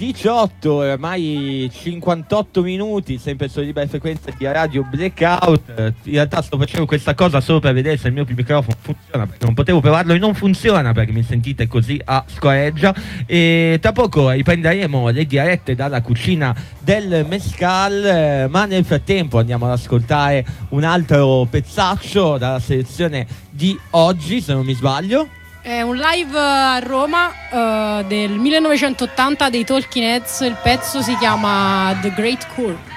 18, ormai 58 minuti, sempre sulla libera frequenza di Radio Blackout. In realtà sto facendo questa cosa solo per vedere se il mio microfono funziona, perché non potevo provarlo e non funziona, perché mi sentite così a scoreggia. E tra poco riprenderemo le dirette dalla cucina del Mescal, ma nel frattempo andiamo ad ascoltare un altro pezzaccio dalla selezione di oggi, se non mi sbaglio. È un live a Roma del 1980 dei Talking Heads. Il pezzo si chiama The Great Court.